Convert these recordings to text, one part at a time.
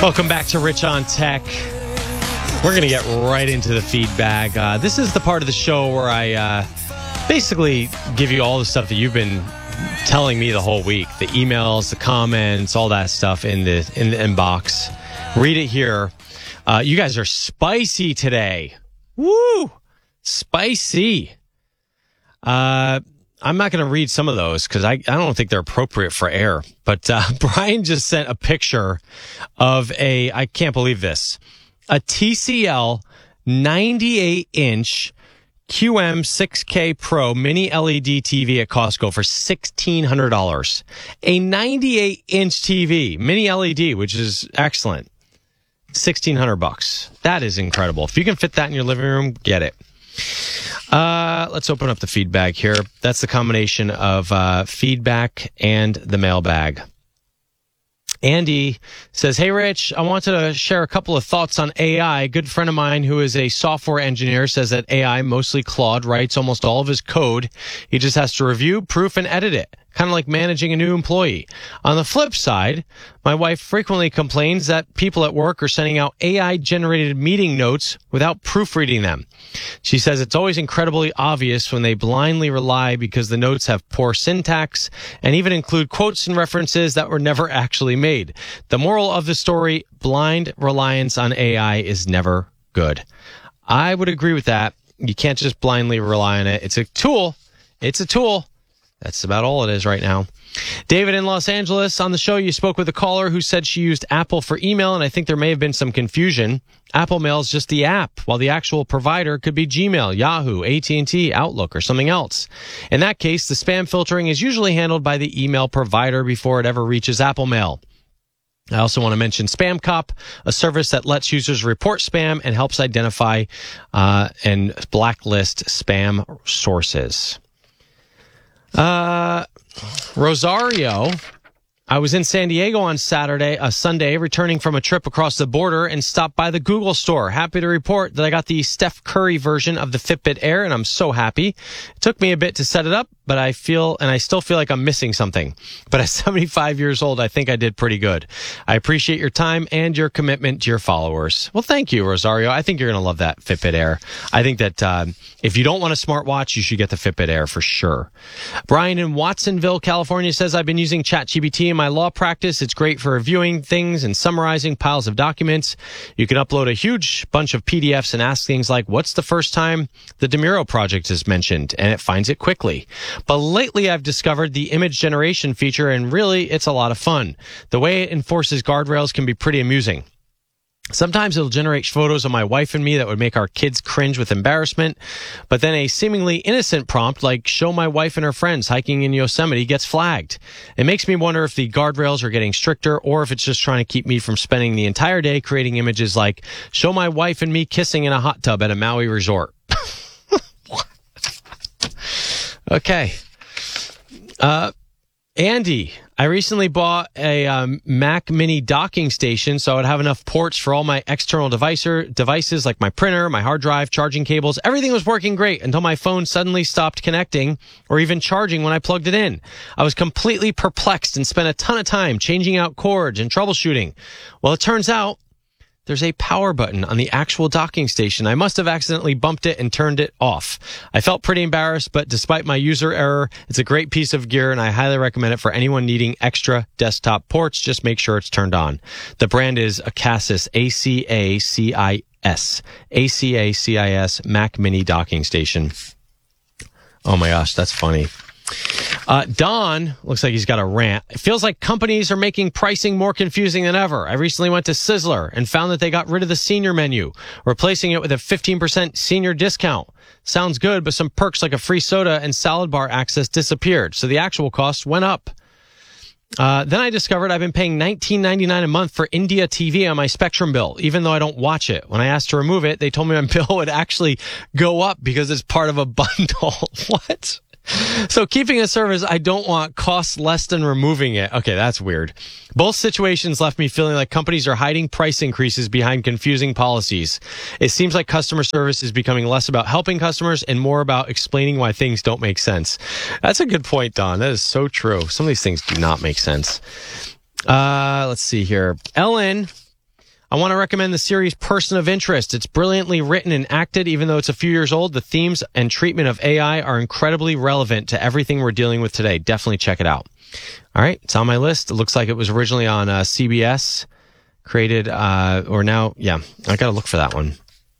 Welcome back to Rich on Tech. We're going to get right into the feedback. This is the part of the show where I basically give you all the stuff that you've been telling me the whole week. The emails, the comments, all that stuff in the inbox. Read it here. You guys are spicy today. Woo! Spicy. I'm not going to read some of those because I don't think they're appropriate for air. But Brian just sent a picture of I can't believe this, a TCL 98-inch QM 6K Pro mini LED TV at Costco for $1,600. A 98-inch TV, mini LED, which is excellent. $1,600. That is incredible. If you can fit that in your living room, get it. Let's open up the feedback here. That's the combination of feedback and the mailbag. Andy says, hey, Rich, I wanted to share a couple of thoughts on AI. A good friend of mine who is a software engineer says that AI, mostly Claude, writes almost all of his code. He just has to review, proof, and edit it. Kind of like managing a new employee. On the flip side, my wife frequently complains that people at work are sending out AI-generated meeting notes without proofreading them. She says it's always incredibly obvious when they blindly rely because the notes have poor syntax and even include quotes and references that were never actually made. The moral of the story, blind reliance on AI is never good. I would agree with that. You can't just blindly rely on it. It's a tool. It's a tool. That's about all it is right now. David in Los Angeles, on the show you spoke with a caller who said she used Apple for email, and I think there may have been some confusion. Apple Mail is just the app, while the actual provider could be Gmail, Yahoo, AT&T, Outlook, or something else. In that case, the spam filtering is usually handled by the email provider before it ever reaches Apple Mail. I also want to mention Spam Cop, a service that lets users report spam and helps identify and blacklist spam sources. Rosario, I was in San Diego on Sunday, returning from a trip across the border and stopped by the Google store. Happy to report that I got the Steph Curry version of the Fitbit Air, and I'm so happy. It took me a bit to set it up, but I still feel like I'm missing something. But at 75 years old, I think I did pretty good. I appreciate your time and your commitment to your followers. Well, thank you, Rosario. I think you're going to love that Fitbit Air. I think that if you don't want a smartwatch, you should get the Fitbit Air for sure. Brian in Watsonville, California says, I've been using ChatGPT in my law practice. It's great for reviewing things and summarizing piles of documents. You can upload a huge bunch of PDFs and ask things like, what's the first time the DeMuro project is mentioned? And it finds it quickly. But lately I've discovered the image generation feature, and really it's a lot of fun. The way it enforces guardrails can be pretty amusing. Sometimes it'll generate photos of my wife and me that would make our kids cringe with embarrassment, but then a seemingly innocent prompt like show my wife and her friends hiking in Yosemite gets flagged. It makes me wonder if the guardrails are getting stricter or if it's just trying to keep me from spending the entire day creating images like show my wife and me kissing in a hot tub at a Maui resort. Okay. Andy, I recently bought a Mac Mini docking station so I would have enough ports for all my external devices like my printer, my hard drive, charging cables. Everything was working great until my phone suddenly stopped connecting or even charging when I plugged it in. I was completely perplexed and spent a ton of time changing out cords and troubleshooting. Well, it turns out there's a power button on the actual docking station. I must have accidentally bumped it and turned it off. I felt pretty embarrassed, but despite my user error, it's a great piece of gear, and I highly recommend it for anyone needing extra desktop ports. Just make sure it's turned on. The brand is Acacis, A-C-A-C-I-S. A-C-A-C-I-S Mac Mini docking station. Oh my gosh, that's funny. Don looks like he's got a rant. It feels like companies are making pricing more confusing than ever. I recently went to Sizzler and found that they got rid of the senior menu, replacing it with a 15% senior discount. Sounds good, but some perks like a free soda and salad bar access disappeared, so the actual cost went up. Then I discovered I've been paying $19.99 a month for India TV on my Spectrum bill, even though I don't watch it. When I asked to remove it, they told me my bill would actually go up because it's part of a bundle. What? So keeping a service I don't want costs less than removing it. Okay, that's weird. Both situations left me feeling like companies are hiding price increases behind confusing policies. It seems like customer service is becoming less about helping customers and more about explaining why things don't make sense. That's a good point, Don. That is so true. Some of these things do not make sense. Let's see here. Ellen I want to recommend the series Person of Interest. It's brilliantly written and acted. Even though it's a few years old, the themes and treatment of AI are incredibly relevant to everything we're dealing with today. Definitely check it out. All right, it's on my list. It looks like it was originally on CBS, created, I got to look for that one.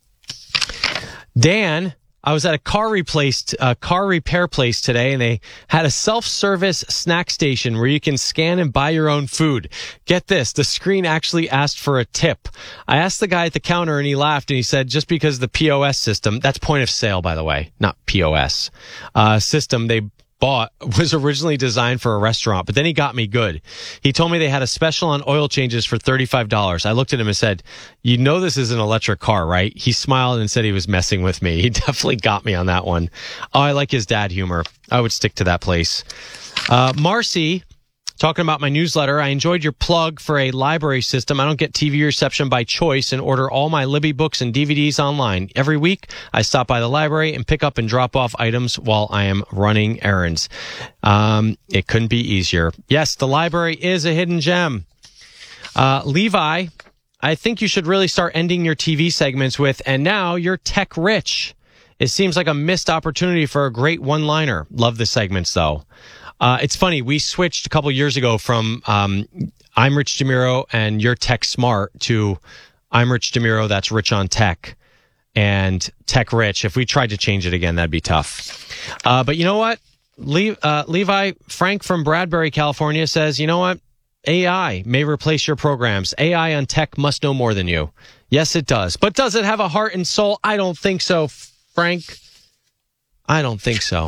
Dan, I was at a car repair place today, and they had a self-service snack station where you can scan and buy your own food. Get this, the screen actually asked for a tip. I asked the guy at the counter, and he laughed, and he said, just because the POS system, that's point of sale, by the way, not POS, system they bought was originally designed for a restaurant, but then he got me good. He told me they had a special on oil changes for $35. I looked at him and said, you know this is an electric car, right? He smiled and said he was messing with me. He definitely got me on that one. Oh, I like his dad humor. I would stick to that place. Marcy, talking about my newsletter, I enjoyed your plug for a library system. I don't get TV reception by choice and order all my Libby books and DVDs online. Every week, I stop by the library and pick up and drop off items while I am running errands. It couldn't be easier. Yes, the library is a hidden gem. Levi, I think you should really start ending your TV segments with, and now you're tech rich. It seems like a missed opportunity for a great one-liner. Love the segments, though. It's funny, we switched a couple years ago from I'm Rich DeMuro and You're Tech Smart to I'm Rich DeMuro, that's Rich on Tech, and Tech Rich. If we tried to change it again, that'd be tough. But you know what? Levi Frank from Bradbury, California says, you know what? AI may replace your programs. AI on tech must know more than you. Yes, it does. But does it have a heart and soul? I don't think so, Frank. I don't think so.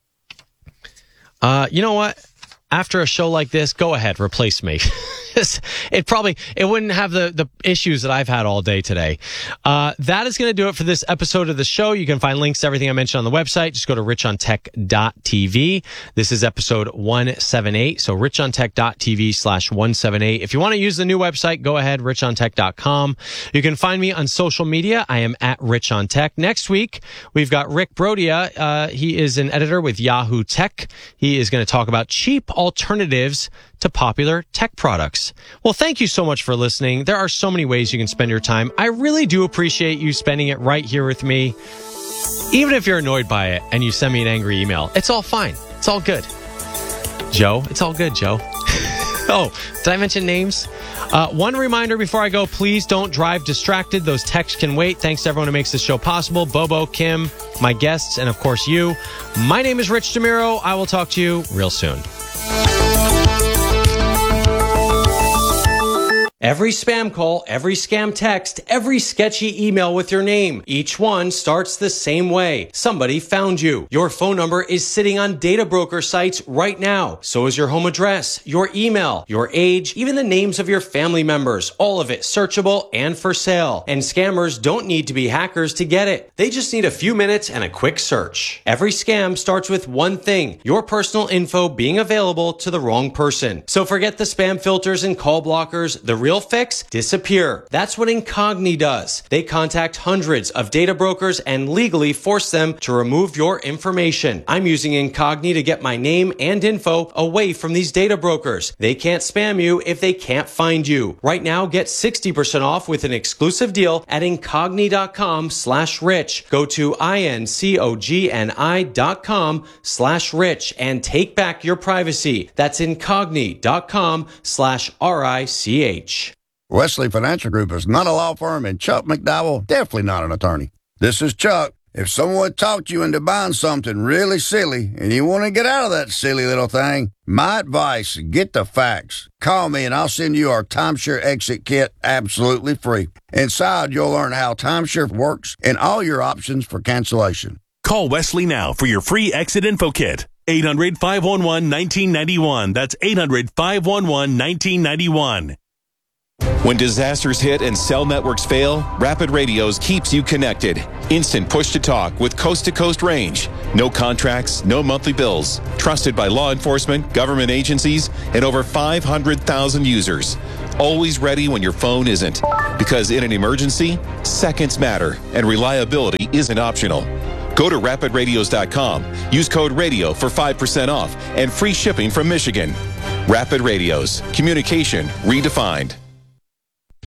You know what? After a show like this, go ahead, replace me. It wouldn't have the issues that I've had all day today. That is going to do it for this episode of the show. You can find links to everything I mentioned on the website. Just go to richontech.tv. This is episode 178. So richontech.tv/178. If you want to use the new website, go ahead, richontech.com. You can find me on social media. I am at richontech. Next week, we've got Rick Brodia. He is an editor with Yahoo Tech. He is going to talk about cheap alternatives to popular tech products. Well, thank you so much for listening. There are so many ways you can spend your time. I really do appreciate you spending it right here with me. Even if you're annoyed by it and you send me an angry email, it's all fine. It's all good. Joe, it's all good, Joe. Oh, did I mention names? One reminder before I go, please don't drive distracted. Those texts can wait. Thanks to everyone who makes this show possible. Bobo, Kim, my guests, and of course you. My name is Rich DeMuro. I will talk to you real soon. Every spam call, every scam text, every sketchy email with your name. Each one starts the same way. Somebody found you. Your phone number is sitting on data broker sites right now. So is your home address, your email, your age, even the names of your family members. All of it searchable and for sale. And scammers don't need to be hackers to get it. They just need a few minutes and a quick search. Every scam starts with one thing: your personal info being available to the wrong person. So forget the spam filters and call blockers. The real fix? Disappear. That's what Incogni does. They contact hundreds of data brokers and legally force them to remove your information. I'm using Incogni to get my name and info away from these data brokers. They can't spam you if they can't find you. Right now, get 60% off with an exclusive deal at Incogni.com/rich. Go to INCOGNI.com/rich and take back your privacy. That's Incogni.com/RICH. Wesley Financial Group is not a law firm, and Chuck McDowell definitely not an attorney. This is Chuck. If someone talked you into buying something really silly and you want to get out of that silly little thing, my advice, get the facts. Call me and I'll send you our timeshare exit kit absolutely free. Inside, you'll learn how timeshare works and all your options for cancellation. Call Wesley now for your free exit info kit. 800-511-1991. That's 800-511-1991. When disasters hit and cell networks fail, Rapid Radios keeps you connected. Instant push-to-talk with coast-to-coast range. No contracts, no monthly bills. Trusted by law enforcement, government agencies, and over 500,000 users. Always ready when your phone isn't. Because in an emergency, seconds matter, and reliability isn't optional. Go to rapidradios.com. Use code RADIO for 5% off and free shipping from Michigan. Rapid Radios. Communication redefined.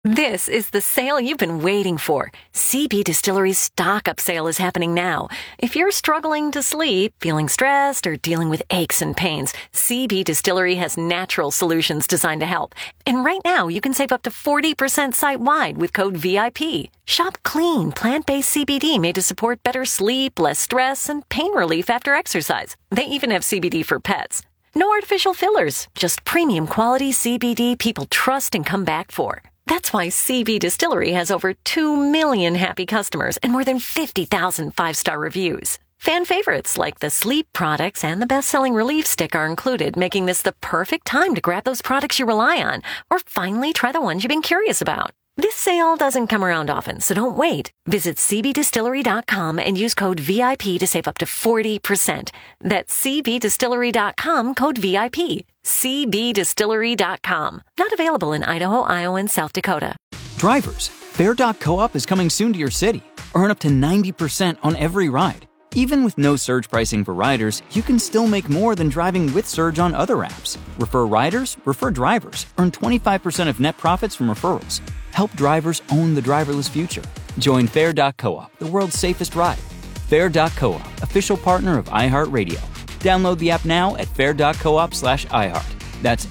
This is the sale you've been waiting for. CB Distillery's stock up sale is happening now. If you're struggling to sleep, feeling stressed, or dealing with aches and pains, CB Distillery has natural solutions designed to help. And right now, you can save up to 40% site-wide with code VIP. Shop clean, plant-based CBD made to support better sleep, less stress, and pain relief after exercise. They even have CBD for pets. No artificial fillers, just premium quality CBD people trust and come back for. That's why CB Distillery has over 2 million happy customers and more than 50,000 five-star reviews. Fan favorites like the sleep products and the best-selling relief stick are included, making this the perfect time to grab those products you rely on or finally try the ones you've been curious about. This sale doesn't come around often, so don't wait. Visit cbdistillery.com and use code VIP to save up to 40%. That's cbdistillery.com, code VIP. cbdistillery.com. Not available in Idaho, Iowa, and South Dakota. Drivers, Fair.coop is coming soon to your city. Earn up to 90% on every ride. Even with no surge pricing for riders, you can still make more than driving with Surge on other apps. Refer riders, refer drivers. Earn 25% of net profits from referrals. Help drivers own the driverless future. Join Fair.coop, the world's safest ride. Fair.coop, official partner of iHeartRadio. Download the app now at fair.coop/iHeart. That's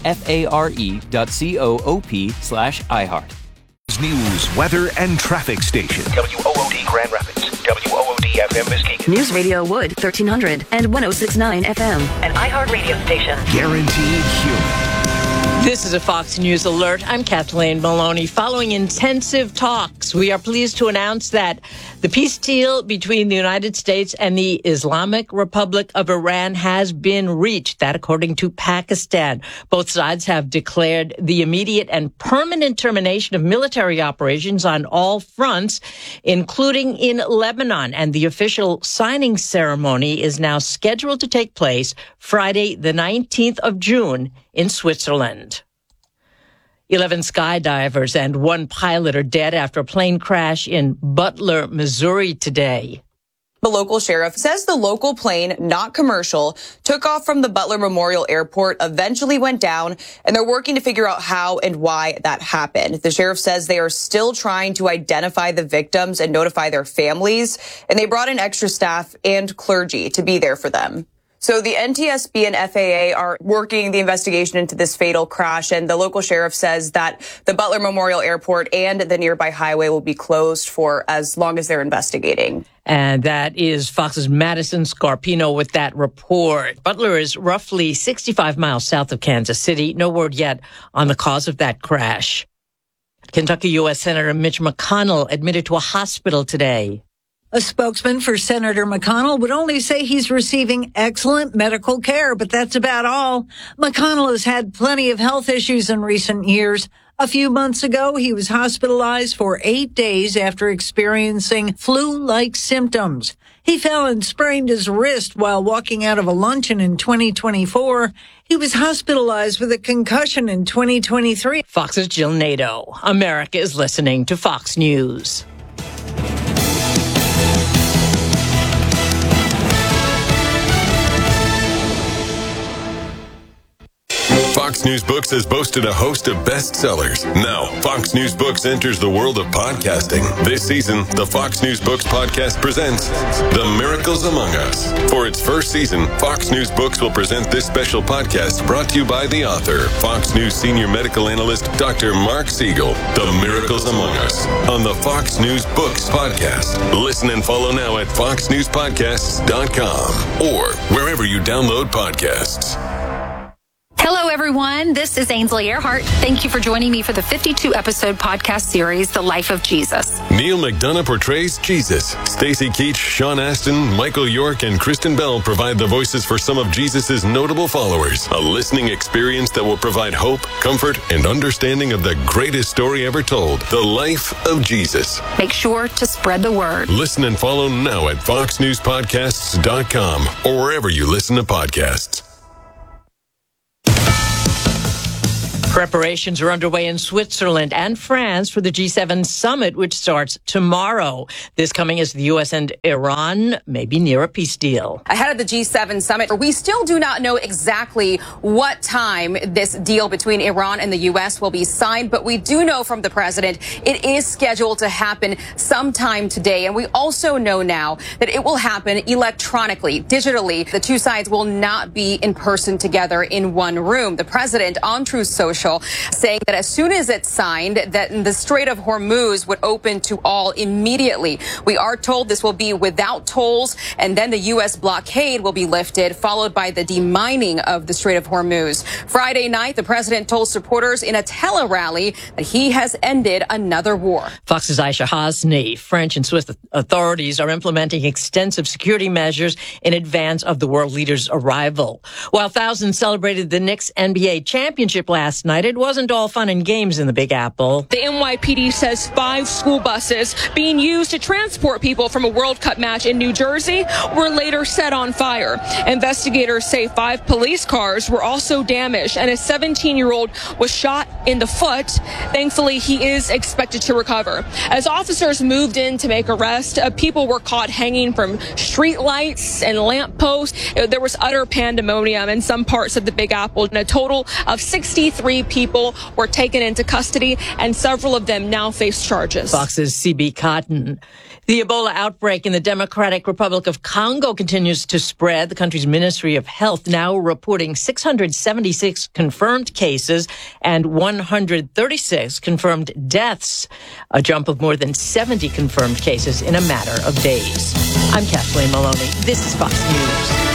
FARE.coop/iHeart. News, weather, and traffic station. WOOD Grand Rapids. WOOD FM Muskegon. News Radio Wood, 1300 and 106.9 FM. An iHeartRadio station. Guaranteed human. This is a Fox News alert. I'm Kathleen Maloney. Following intensive talks, we are pleased to announce that the peace deal between the United States and the Islamic Republic of Iran has been reached. That according to Pakistan. Both sides have declared the immediate and permanent termination of military operations on all fronts, including in Lebanon. And the official signing ceremony is now scheduled to take place Friday, the 19th of June in Switzerland. 11 skydivers and one pilot are dead after a plane crash in Butler, Missouri today. The local sheriff says the local plane, not commercial, took off from the Butler Memorial Airport, eventually went down, and they're working to figure out how and why that happened. The sheriff says they are still trying to identify the victims and notify their families, and they brought in extra staff and clergy to be there for them. So the NTSB and FAA are working the investigation into this fatal crash, and the local sheriff says that the Butler Memorial Airport and the nearby highway will be closed for as long as they're investigating. And that is Fox's Madison Scarpino with that report. Butler is roughly 65 miles south of Kansas City. No word yet on the cause of that crash. Kentucky U.S. Senator Mitch McConnell admitted to a hospital today. A spokesman for Senator McConnell would only say he's receiving excellent medical care, but that's about all. McConnell has had plenty of health issues in recent years. A few months ago, he was hospitalized for 8 days after experiencing flu-like symptoms. He fell and sprained his wrist while walking out of a luncheon in 2024. He was hospitalized with a concussion in 2023. Fox's Jill Nato. America is listening to Fox News. Fox News Books has boasted a host of bestsellers. Now, Fox News Books enters the world of podcasting. This season, the Fox News Books podcast presents The Miracles Among Us. For its first season, Fox News Books will present this special podcast brought to you by the author, Fox News senior medical analyst, Dr. Mark Siegel. The Miracles Among Us on the Fox News Books podcast. Listen and follow now at foxnewspodcasts.com or wherever you download podcasts. Hello, everyone. This is Ainsley Earhart. Thank you for joining me for the 52-episode podcast series, The Life of Jesus. Neil McDonough portrays Jesus. Stacey Keach, Sean Astin, Michael York, and Kristen Bell provide the voices for some of Jesus' notable followers. A listening experience that will provide hope, comfort, and understanding of the greatest story ever told, The Life of Jesus. Make sure to spread the word. Listen and follow now at foxnewspodcasts.com or wherever you listen to podcasts. Preparations are underway in Switzerland and France for the G7 summit, which starts tomorrow. This coming as the U.S. and Iran may be near a peace deal. Ahead of the G7 summit, we still do not know exactly what time this deal between Iran and the U.S. will be signed, but we do know from the president it is scheduled to happen sometime today. And we also know now that it will happen electronically, digitally. The two sides will not be in person together in one room. The president on Truth Social saying that as soon as it's signed, that the Strait of Hormuz would open to all immediately. We are told this will be without tolls, and then the U.S. blockade will be lifted, followed by the demining of the Strait of Hormuz. Friday night, the president told supporters in a tele-rally that he has ended another war. Fox's Aisha Hasni. French and Swiss authorities are implementing extensive security measures in advance of the world leader's arrival. While thousands celebrated the Knicks NBA championship last night, it wasn't all fun and games in the Big Apple. The NYPD says 5 school buses being used to transport people from a World Cup match in New Jersey were later set on fire. Investigators say 5 police cars were also damaged, and a 17-year-old was shot in the foot. Thankfully, he is expected to recover. As officers moved in to make arrests, people were caught hanging from street lights and lampposts. There was utter pandemonium in some parts of the Big Apple, and a total of 63 people were taken into custody, and several of them now face charges. Fox's CB Cotton. The Ebola outbreak in the Democratic Republic of Congo continues to spread. The country's Ministry of Health now reporting 676 confirmed cases and 136 confirmed deaths, a jump of more than 70 confirmed cases in a matter of days. I'm Kathleen Maloney. This is Fox News.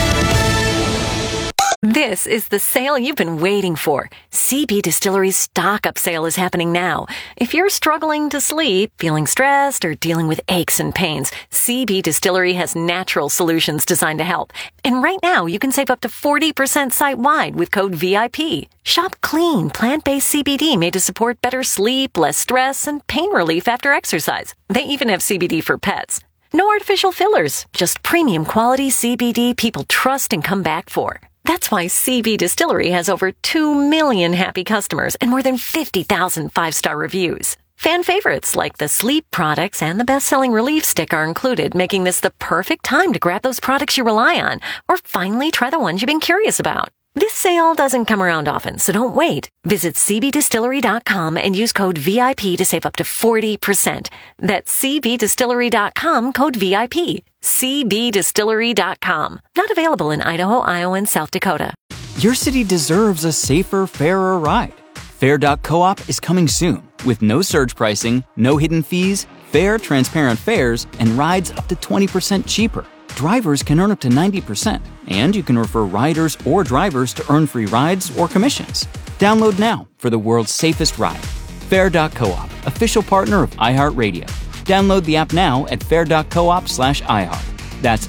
This is the sale you've been waiting for. CB Distillery's stock-up sale is happening now. If you're struggling to sleep, feeling stressed, or dealing with aches and pains, CB Distillery has natural solutions designed to help. And right now, you can save up to 40% site-wide with code VIP. Shop clean, plant-based CBD made to support better sleep, less stress, and pain relief after exercise. They even have CBD for pets. No artificial fillers, just premium quality CBD people trust and come back for. That's why CB Distillery has over 2 million happy customers and more than 50,000 five-star reviews. Fan favorites like the sleep products and the best-selling relief stick are included, making this the perfect time to grab those products you rely on or finally try the ones you've been curious about. This sale doesn't come around often, so don't wait. Visit cbdistillery.com and use code VIP to save up to 40%. That's cbdistillery.com, code VIP. cbdistillery.com. Not available in Idaho, Iowa, and South Dakota. Your city deserves a safer, fairer ride. Fair.coop is coming soon with no surge pricing, no hidden fees, fair, transparent fares, and rides up to 20% cheaper. Drivers can earn up to 90%, and you can refer riders or drivers to earn free rides or commissions. Download now for the world's safest ride. Fair.coop, official partner of iHeartRadio. Download the app now at fair.coop/iHeart. That's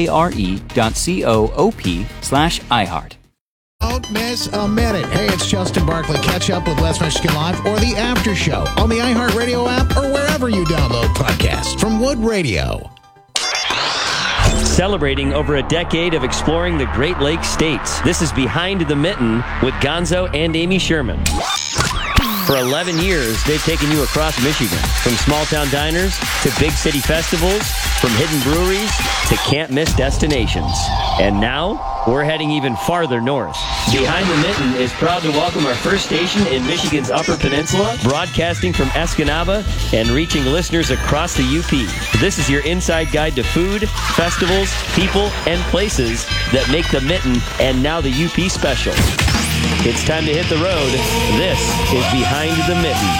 FARE.coop/iHeart. Don't miss a minute. Hey, it's Justin Barkley. Catch up with West Michigan Live or the After Show on the iHeartRadio app or wherever you download podcasts from Wood Radio. Celebrating over a decade of exploring the Great Lakes states. This is Behind the Mitten with Gonzo and Amy Sherman. For 11 years, they've taken you across Michigan, from small-town diners to big city festivals, from hidden breweries to can't-miss destinations. And now, we're heading even farther north. Behind the Mitten is proud to welcome our first station in Michigan's Upper Peninsula, broadcasting from Escanaba and reaching listeners across the UP. This is your inside guide to food, festivals, people, and places that make the Mitten and now the UP special. It's time to hit the road. This is Behind the Mitten.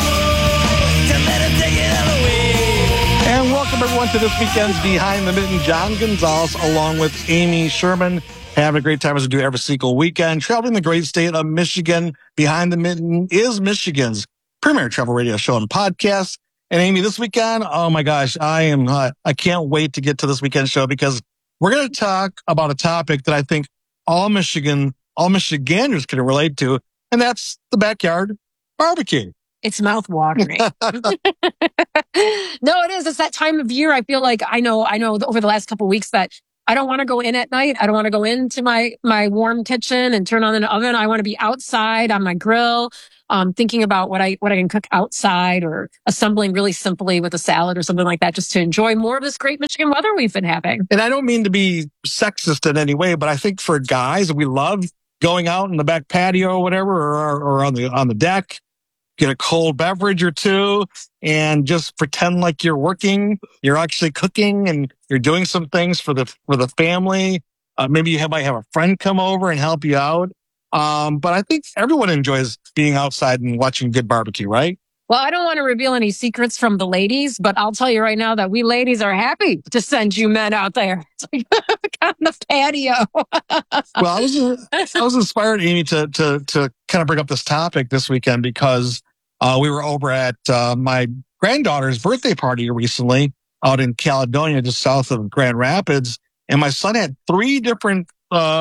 And welcome everyone to this weekend's Behind the Mitten. John Gonzalez along with Amy Sherman. Having a great time as we do every single weekend. Traveling the great state of Michigan. Behind the Mitten is Michigan's premier travel radio show and podcast. And Amy, this weekend, oh my gosh, I can't wait to get to this weekend show because we're going to talk about a topic that I think all Michiganders can relate to, and that's the backyard barbecue. It's mouth-watering. No, it is. It's that time of year. I feel like I know over the last couple of weeks that I don't want to go in at night. I don't want to go into my warm kitchen and turn on an oven. I want to be outside on my grill, thinking about what I can cook outside, or assembling really simply with a salad or something like that, just to enjoy more of this great Michigan weather we've been having. And I don't mean to be sexist in any way, but I think for guys, we love going out in the back patio or whatever, or on the deck, get a cold beverage or two, and just pretend like you're working. You're actually cooking, and you're doing some things for the family. Maybe you might have a friend come over and help you out. But I think everyone enjoys being outside and watching good barbecue, right? Well, I don't want to reveal any secrets from the ladies, but I'll tell you right now that we ladies are happy to send you men out there on the patio. Well, I was inspired, Amy, to kind of bring up this topic this weekend because we were over at my granddaughter's birthday party recently out in Caledonia, just south of Grand Rapids. And my son had 3 different,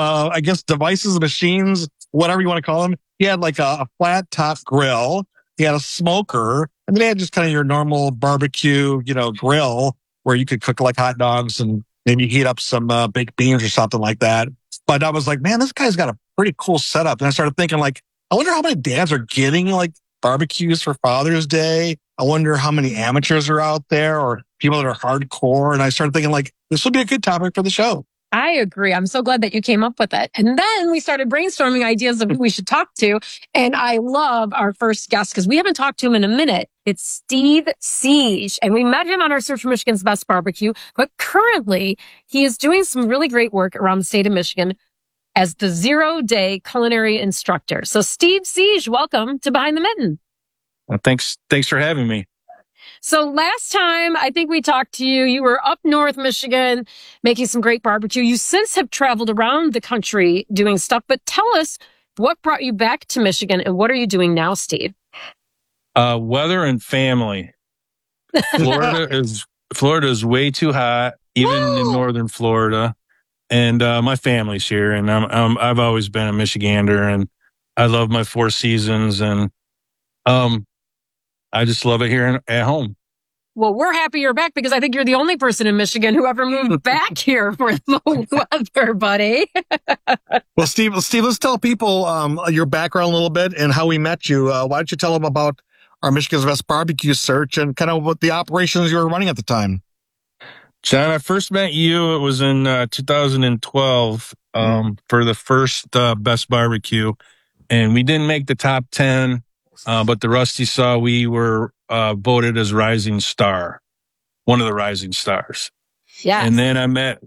devices, machines, whatever you want to call them. He had like a flat top grill. He had a smoker, and then he had just kind of your normal barbecue, grill where you could cook like hot dogs and maybe heat up some baked beans or something like that. But I was like, man, this guy's got a pretty cool setup. And I started thinking, like, I wonder how many dads are getting like barbecues for Father's Day. I wonder how many amateurs are out there or people that are hardcore. And I started thinking, like, this would be a good topic for the show. I agree. I'm so glad that you came up with it. And then we started brainstorming ideas of who we should talk to. And I love our first guest because we haven't talked to him in a minute. It's Steve Siege. And we met him on our search for Michigan's best barbecue. But currently, he is doing some really great work around the state of Michigan as the 0-day culinary instructor. So Steve Siege, welcome to Behind the Mitten. Thanks for having me. So last time I think we talked to you, you were up north Michigan making some great barbecue. You since have traveled around the country doing stuff, but tell us what brought you back to Michigan and what are you doing now, Steve? Weather and family. Florida is way too hot, even in northern Florida. And my family's here, and I've always been a Michigander, and I love my 4 seasons, and I just love it here at home. Well, we're happy you're back because I think you're the only person in Michigan who ever moved back here for the weather, buddy. Well, Steve, let's tell people your background a little bit and how we met you. Why don't you tell them about our Michigan's Best Barbecue search and kind of what the operations you were running at the time? John, I first met you, it was in 2012 for the first Best Barbecue, and we didn't make the top 10. But the Rusty saw we were voted as Rising Star, one of the Rising Stars. Yeah. And then I met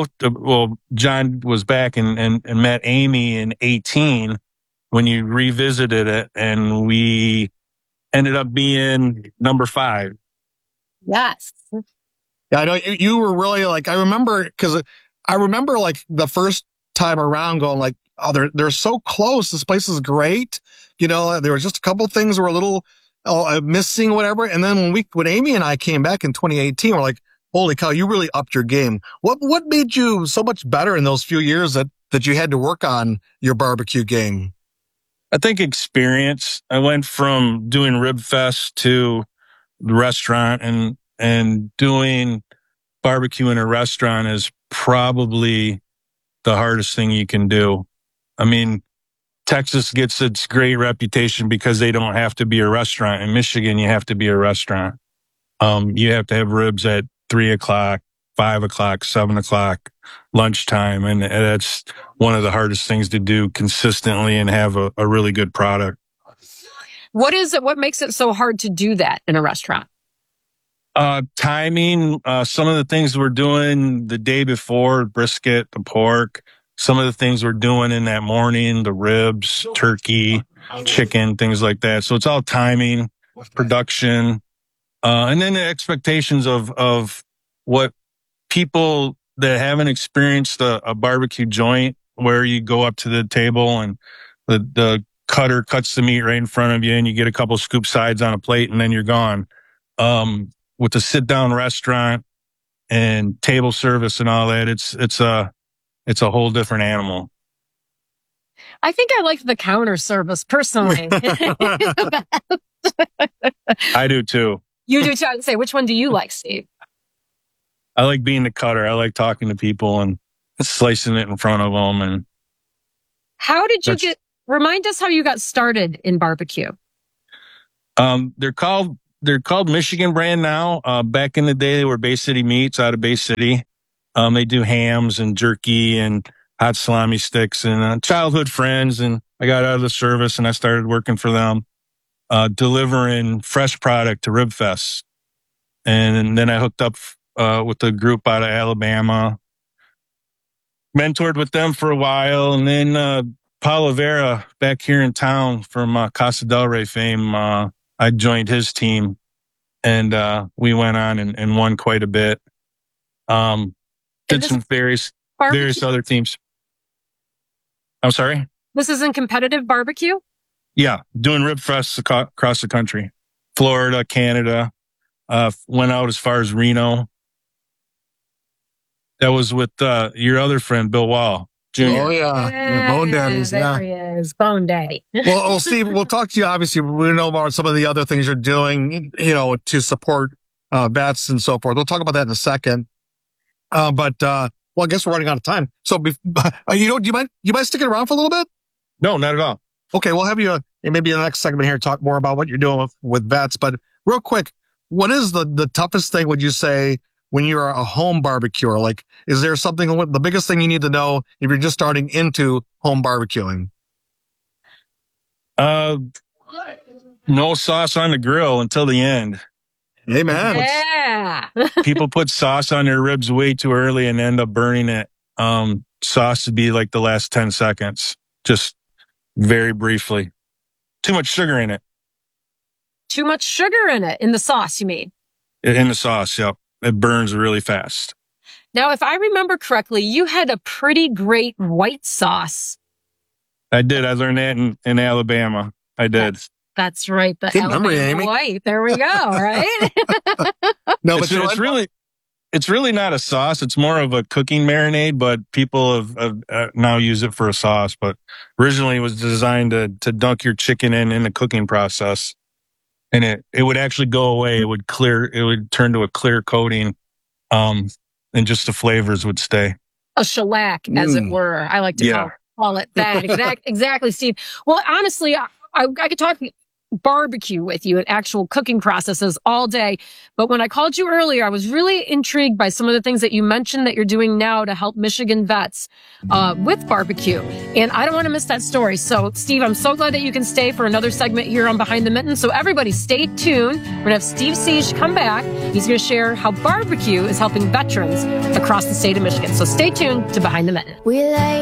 John was back and met Amy in 2018 when you revisited it, and we ended up being number 5. Yes. Yeah, I know you were really like, I remember like the first time around going like, oh, they're so close. This place is great. There was just a couple things that were a little missing, whatever. And then when Amy and I came back in 2018, we're like, holy cow, you really upped your game. What made you so much better in those few years that you had to work on your barbecue game? I think experience. I went from doing Rib Fest to the restaurant, and doing barbecue in a restaurant is probably the hardest thing you can do. I mean, Texas gets its great reputation because they don't have to be a restaurant. In Michigan, you have to be a restaurant. You have to have ribs at 3:00, 5:00, 7:00, lunchtime. And that's one of the hardest things to do consistently and have a really good product. What is it? What makes it so hard to do that in a restaurant? Timing, some of the things we're doing the day before, brisket, the pork, some of the things we're doing in that morning, the ribs, turkey, chicken, things like that. So it's all timing, production, and then the expectations of what people that haven't experienced a barbecue joint where you go up to the table and the cutter cuts the meat right in front of you and you get a couple scoop sides on a plate and then you're gone. With the sit down restaurant and table service and all that, it's a whole different animal. I think I like the counter service personally. I do too. You do too. I would say, which one do you like, Steve? I like being the cutter. I like talking to people and slicing it in front of them. And how did you remind us how you got started in barbecue? They're called Michigan brand now. Back in the day, they were Bay City Meats out of Bay City. They do hams and jerky and hot salami sticks and childhood friends. And I got out of the service and I started working for them, delivering fresh product to Rib Fest. And then I hooked up with a group out of Alabama, mentored with them for a while. And then Paul Rivera back here in town from Casa del Rey fame, I joined his team. And we went on and won quite a bit. Did some various other teams. I'm sorry? This isn't competitive barbecue? Yeah, doing Rib Fests across the country. Florida, Canada, went out as far as Reno. That was with your other friend, Bill Wall Jr. Oh, yeah. Bone Daddies. There he is, Bone Daddy. Well, Steve, we'll talk to you. Obviously, we know about some of the other things you're doing, to support vets and so forth. We'll talk about that in a second. But I guess we're running out of time. So, do you mind sticking around for a little bit? No, not at all. Okay, we'll have you maybe in the next segment here talk more about what you're doing with vets. But real quick, what is the toughest thing, would you say, when you're a home barbecuer? Like, is there something, the biggest thing you need to know if you're just starting into home barbecuing? No sauce on the grill until the end. Amen. Yeah. People put sauce on their ribs way too early and end up burning it. Sauce would be like the last 10 seconds, just very briefly. Too much sugar in it. Too much sugar in it, in the sauce, you mean? In the sauce, yep. It burns really fast. Now, if I remember correctly, you had a pretty great white sauce. I did. I learned that in Alabama. I did. That's right. The Good memory, Alabama Amy. white. There we go, right? No, it's but it's really not a sauce. It's more of a cooking marinade, but people have now use it for a sauce. But originally it was designed to dunk your chicken in the cooking process. And it would actually go away. It would turn to a clear coating. And just the flavors would stay. A shellac, as it were. I like to call it that. Exactly, Steve. Well, honestly, I could talk barbecue with you and actual cooking processes all day. But when I called you earlier, I was really intrigued by some of the things that you mentioned that you're doing now to help Michigan vets with barbecue. And I don't want to miss that story. So, Steve, I'm so glad that you can stay for another segment here on Behind the Mitten. So everybody stay tuned. We're going to have Steve Siege come back. He's going to share how barbecue is helping veterans across the state of Michigan. So stay tuned to Behind the Mitten.